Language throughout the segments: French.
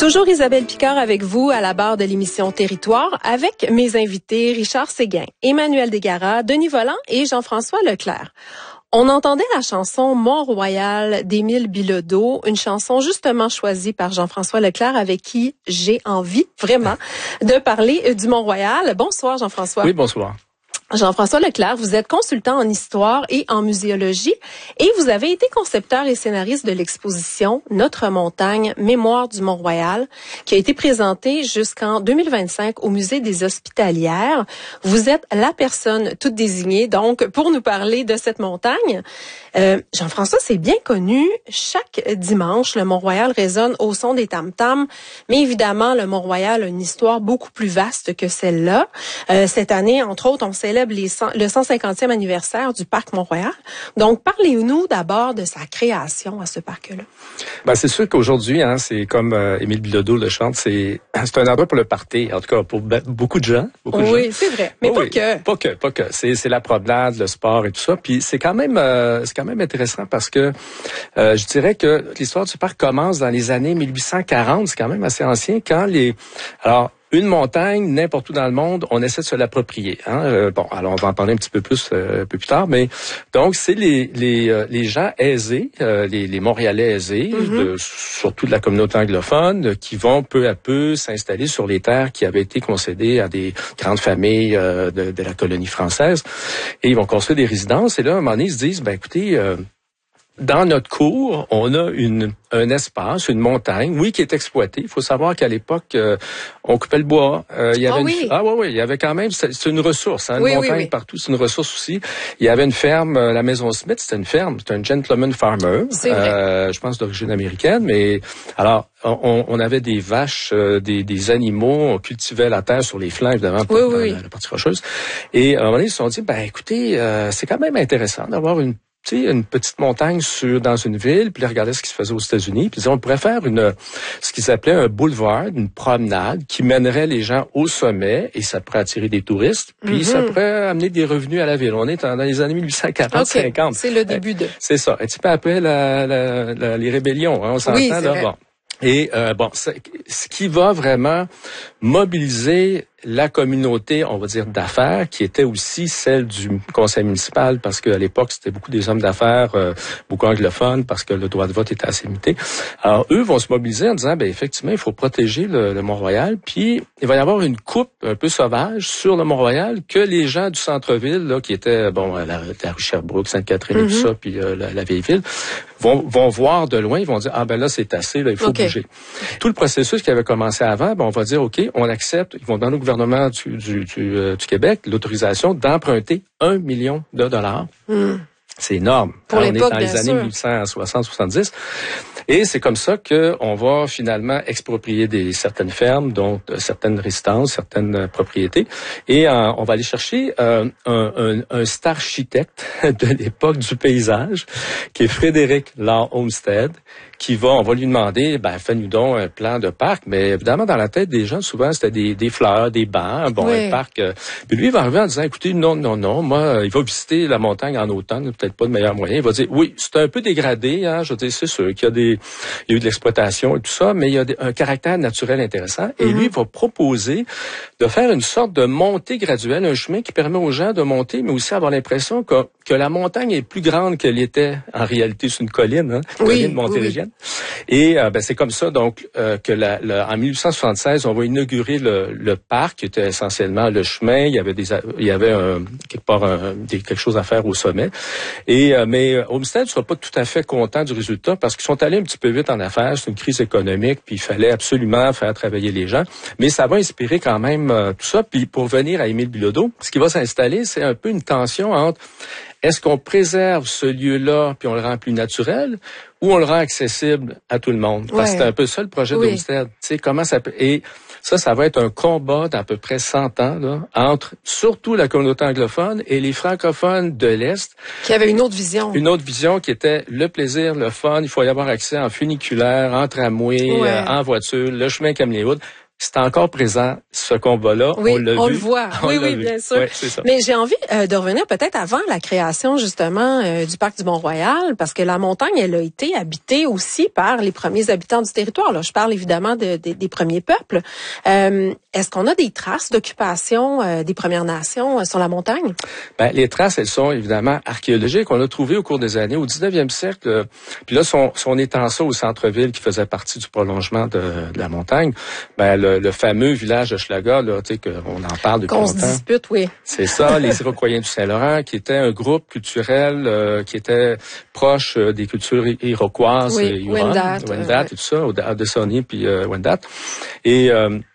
Toujours Isabelle Picard avec vous à la barre de l'émission Territoire avec mes invités Richard Séguin, Emmanuel Desgaras, Denis Vollant et Jean-François Leclerc. On entendait la chanson Mont-Royal d'Émile Bilodeau, une chanson justement choisie par Jean-François Leclerc avec qui j'ai envie vraiment de parler du Mont-Royal. Bonsoir Jean-François. Oui, bonsoir. Jean-François Leclerc, vous êtes consultant en histoire et en muséologie et vous avez été concepteur et scénariste de l'exposition Notre montagne, mémoire du Mont-Royal, qui a été présentée jusqu'en 2025 au Musée des Hospitalières. Vous êtes la personne toute désignée, donc, pour nous parler de cette montagne. Jean-François, c'est bien connu. Chaque dimanche, le Mont-Royal résonne au son des tam-tams, mais évidemment, le Mont-Royal a une histoire beaucoup plus vaste que celle-là. Cette année, entre autres, on célèbre le 150e anniversaire du parc Mont-Royal. Donc, parlez-nous d'abord de sa création à ce parc-là. Ben, c'est sûr qu'aujourd'hui, c'est comme Émile Bilodeau le chante, c'est un endroit pour le party, en tout cas pour beaucoup de gens. Oui, c'est vrai, mais pas que. Pas que. C'est la promenade, le sport et tout ça. Puis c'est quand même intéressant parce que je dirais que l'histoire du parc commence dans les années 1840. C'est quand même assez ancien une montagne, n'importe où dans le monde, on essaie de se l'approprier. Alors on va en parler un petit peu plus un peu plus tard, mais donc c'est les gens aisés, les Montréalais aisés, surtout de la communauté anglophone, qui vont peu à peu s'installer sur les terres qui avaient été concédées à des grandes familles de la colonie française, et ils vont construire des résidences. Et là, à un moment donné, ils se disent, écoutez, dans notre cour, on a un espace, une montagne, oui, qui est exploitée. Il faut savoir qu'à l'époque, on coupait le bois. Il y avait quand même, c'est une ressource, une montagne partout, c'est une ressource aussi. Il y avait une ferme, la Maison Smith, c'était une ferme, c'était un gentleman farmer, je pense d'origine américaine, mais alors on avait des vaches, des animaux, on cultivait la terre sur les flancs, évidemment, la partie rocheuse. Et à un moment donné, ils se sont dit, écoutez, c'est quand même intéressant d'avoir une petite montagne dans une ville, puis regarder ce qui se faisait aux États-Unis, puis on pourrait faire ce qu'ils appelaient un boulevard, une promenade qui mènerait les gens au sommet, et ça pourrait attirer des touristes, puis ça pourrait amener des revenus à la ville. On est dans les années 1840-50. C'est le début de... C'est ça. Un petit peu après les rébellions, on s'entend là. Bon. Et ce qui va vraiment mobiliser la communauté, on va dire, d'affaires, qui était aussi celle du conseil municipal, parce qu'à l'époque, c'était beaucoup des hommes d'affaires, beaucoup anglophones, parce que le droit de vote était assez limité. Alors, eux vont se mobiliser en disant, effectivement, il faut protéger le Mont-Royal, puis il va y avoir une coupe un peu sauvage sur le Mont-Royal que les gens du centre-ville, là, qui étaient, la rue Sherbrooke, Sainte-Catherine et tout ça, puis la vieille ville, vont voir de loin, ils vont dire, là, c'est assez, là, il faut bouger. Tout le processus qui avait commencé avant, on va dire, OK, on accepte, ils vont demander au gouvernement du Québec l'autorisation d'emprunter $1 million. C'est énorme. Pour l'époque, on est dans les années 1860-70. Et c'est comme ça que on va finalement exproprier certaines fermes, donc certaines résidences, certaines propriétés. Et on va aller chercher un star architecte de l'époque du paysage, qui est Frédéric Law Olmsted, on va lui demander, fais-nous donc un plan de parc. Mais évidemment, dans la tête des gens, souvent, c'était des fleurs, des bancs, un parc. Puis lui, il va arriver en disant, écoutez, non, moi, il va visiter la montagne en automne, peut-être pas de meilleur moyen. Il va dire, oui, c'est un peu dégradé, je veux dire, c'est sûr qu'il y a eu de l'exploitation et tout ça, mais il y a un caractère naturel intéressant. Et lui, il va proposer de faire une sorte de montée graduelle, un chemin qui permet aux gens de monter, mais aussi avoir l'impression que la montagne est plus grande qu'elle était en réalité sur une colline, colline montérégienne. Et c'est comme ça donc que en 1876, on va inaugurer le parc, qui était essentiellement le chemin. Il y avait quelque part quelque chose à faire au sommet. Et mais Olmsted ne sera pas tout à fait content du résultat parce qu'ils sont allés un petit peu vite en affaires. C'est une crise économique, puis il fallait absolument faire travailler les gens. Mais ça va inspirer quand même tout ça. Puis pour venir à Émile Bilodeau, ce qui va s'installer, c'est un peu une tension entre est-ce qu'on préserve ce lieu-là puis on le rend plus naturel ou on le rend accessible à tout le monde? Parce que c'est un peu ça le projet d'Olmsted. Tu sais, comment ça peut... Et ça va être un combat d'à peu près 100 ans là, entre surtout la communauté anglophone et les francophones de l'Est. Qui avaient une autre vision. Une autre vision qui était le plaisir, le fun. Il faut y avoir accès en funiculaire, en tramway, en voiture, le chemin Kamloops. c'est encore présent, ce combat-là. Oui, on vu. le voit. Oui, bien sûr. Oui, c'est ça. Mais j'ai envie de revenir peut-être avant la création, justement, du parc du Mont-Royal, parce que la montagne, elle a été habitée aussi par les premiers habitants du territoire. Là, je parle évidemment des premiers peuples. Est-ce qu'on a des traces d'occupation des Premières Nations sur la montagne? Ben, les traces, elles sont évidemment archéologiques. On a trouvé au cours des années, au 19e siècle, puis là, si on étend ça au centre-ville qui faisait partie du prolongement de la montagne, ben, le fameux village de Schlaga, là, tu sais, qu'on en parle depuis longtemps. Qu'on se dispute, oui. C'est ça, les Iroquois du Saint-Laurent, qui était un groupe culturel qui était proche des cultures iroquoises, Wendat, et tout ça, Haudenosaunee puis Wendat. Et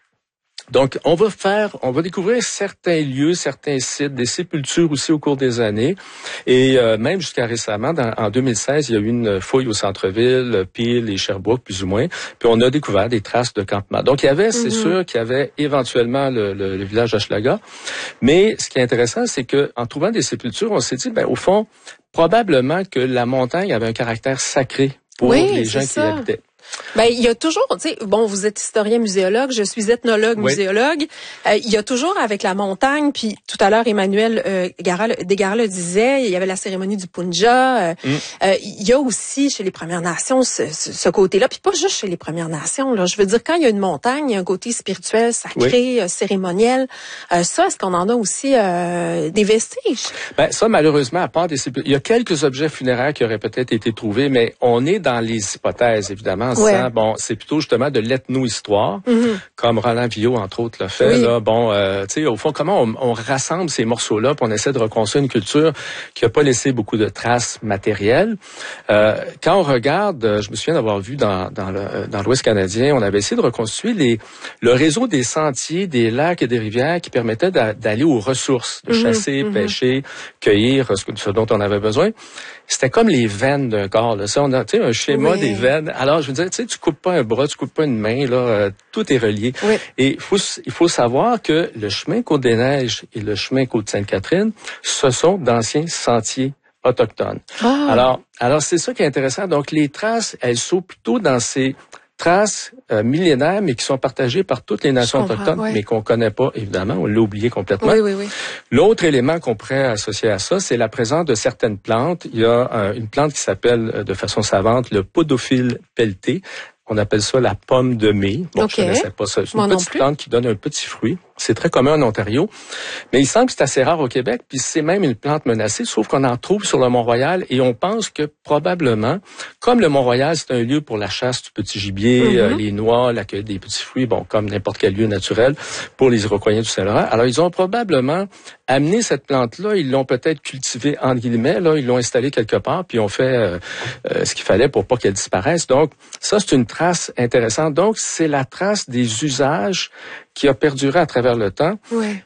donc, on va découvrir certains lieux, certains sites, des sépultures aussi au cours des années. Et même jusqu'à récemment, en 2016, il y a eu une fouille au centre-ville, Peel et Sherbrooke, plus ou moins. Puis on a découvert des traces de campement. Donc, il y avait, c'est sûr qu'il y avait éventuellement le village d'Hochelaga. Mais ce qui est intéressant, c'est que en trouvant des sépultures, on s'est dit, ben, au fond, probablement que la montagne avait un caractère sacré pour les gens qui y habitaient. Ben, il y a toujours, tu sais, bon, vous êtes historien muséologue, je suis ethnologue muséologue. Il y a toujours avec la montagne, puis tout à l'heure Emmanuel Desgaras le disait, il y avait la cérémonie du Punja. Il y a aussi chez les Premières Nations ce côté-là, puis pas juste chez les Premières Nations. Là, je veux dire, quand il y a une montagne, il y a un côté spirituel, sacré, cérémoniel. Ça, est-ce qu'on en a aussi des vestiges? Ben, ça, malheureusement, à part il y a quelques objets funéraires qui auraient peut-être été trouvés, mais on est dans les hypothèses, évidemment. Bon, c'est plutôt justement de l'ethno-histoire, comme Roland Villot, entre autres, l'a fait. Là, bon, tu sais, au fond, comment on rassemble ces morceaux-là, puis on essaie de reconstruire une culture qui n'a pas laissé beaucoup de traces matérielles. Quand on regarde, je me souviens d'avoir vu dans l'Ouest canadien, on avait essayé de reconstruire le réseau des sentiers, des lacs et des rivières qui permettaient d'aller aux ressources, de chasser, pêcher, cueillir ce dont on avait besoin. C'était comme les veines d'un corps. Là. Ça, on a un schéma des veines. Alors, je veux dire, tu sais, tu coupes pas un bras, tu coupes pas une main, là, tout est relié. Et il faut savoir que le chemin Côte-des-Neiges et le chemin Côte-Sainte-Catherine, ce sont d'anciens sentiers autochtones. Alors c'est ça qui est intéressant. Donc, les traces, elles sont plutôt dans ces traces millénaires, mais qui sont partagées par toutes les nations autochtones, mais qu'on connaît pas, évidemment. On l'a oublié complètement. Oui. L'autre élément qu'on pourrait associer à ça, c'est la présence de certaines plantes. Il y a une plante qui s'appelle, de façon savante, le podophile pelleté. On appelle ça la pomme de mai. Bon, je connaissais pas ça. C'est une petite plante qui donne un petit fruit. C'est très commun en Ontario. Mais il semble que c'est assez rare au Québec, puis c'est même une plante menacée, sauf qu'on en trouve sur le Mont-Royal et on pense que probablement, comme le Mont-Royal, c'est un lieu pour la chasse du petit gibier, les noix, l'accueil des petits fruits, bon, comme n'importe quel lieu naturel pour les Iroquois du Saint-Laurent. Alors, ils ont probablement amené cette plante-là, ils l'ont peut-être cultivée, entre guillemets, là, ils l'ont installée quelque part, puis ont fait ce qu'il fallait pour pas qu'elle disparaisse. Donc, ça, c'est une trace intéressante. Donc, c'est la trace des usages qui a perduré à travers le temps.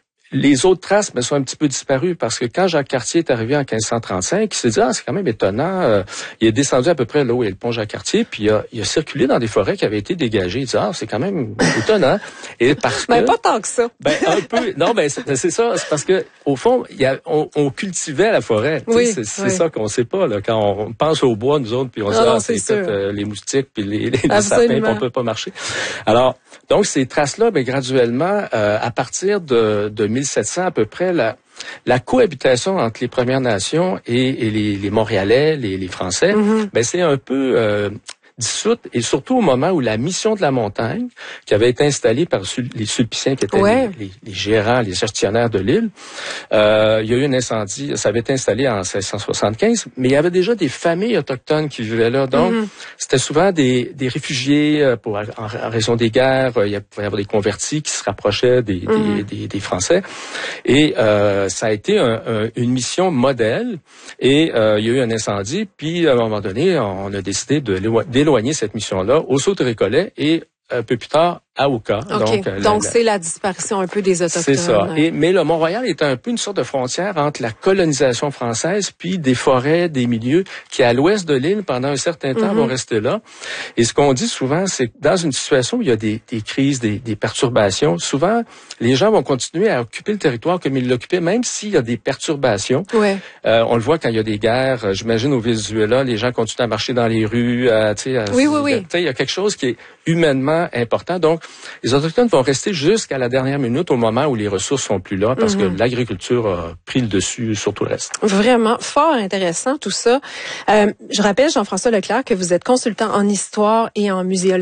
Les autres traces sont un petit peu disparues parce que quand Jacques Cartier est arrivé en 1535, il s'est dit c'est quand même étonnant. Il est descendu à peu près là où est le pont Jacques Cartier, puis il a circulé dans des forêts qui avaient été dégagées. Il dit c'est quand même étonnant. Et parce que pas tant que ça. Un peu. Non, c'est ça. C'est parce que au fond, on cultivait la forêt. C'est ça qu'on sait pas là. Quand on pense au bois, nous autres, puis on dit c'est peut-être les moustiques puis les sapins, puis on peut pas marcher. Alors donc ces traces-là, graduellement, à partir de 1700 à peu près, la cohabitation entre les Premières Nations et les Montréalais, les Français, c'est un peu dissoute, et surtout au moment où la mission de la montagne, qui avait été installée par les Sulpiciens, qui étaient les gérants, les gestionnaires de l'île, il y a eu un incendie, ça avait été installé en 1675, mais il y avait déjà des familles autochtones qui vivaient là, donc c'était souvent des réfugiés en raison des guerres, il pouvait y avoir des convertis qui se rapprochaient des Français, et ça a été une mission modèle, et il y a eu un incendie, puis à un moment donné, on a décidé d'éloigner cette mission-là au Sault-Récollet et un peu plus tard à Oka. Donc, c'est la disparition un peu des Autochtones. C'est ça. Mais le Mont-Royal est un peu une sorte de frontière entre la colonisation française puis des forêts, des milieux qui, à l'ouest de l'île, pendant un certain temps, vont rester là. Et ce qu'on dit souvent, c'est que dans une situation où il y a des crises, des perturbations, souvent, les gens vont continuer à occuper le territoire comme ils l'occupaient, même s'il y a des perturbations. On le voit quand il y a des guerres. J'imagine au Venezuela, les gens continuent à marcher dans les rues. Il y a quelque chose qui est humainement important. Donc, Les Autochtones vont rester jusqu'à la dernière minute, au moment où les ressources sont plus là, parce que l'agriculture a pris le dessus sur tout le reste. Vraiment fort intéressant tout ça. Je rappelle, Jean-François Leclerc, que vous êtes consultant en histoire et en muséologie.